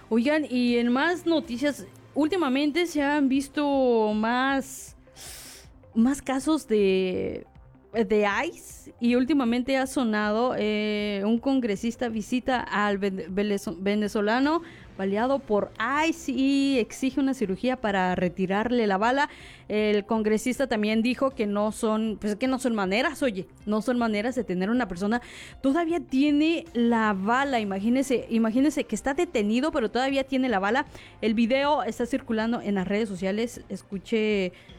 Oigan, y en más noticias, últimamente se han visto más casos de ICE y últimamente ha sonado un congresista visita al venezolano baleado por ICE y exige una cirugía para retirarle la bala. El congresista también dijo que no son, pues que no son maneras, oye, no son maneras de tener una persona todavía tiene la bala. Imagínese que está detenido, pero todavía tiene la bala. El video está circulando en las redes sociales. Escuche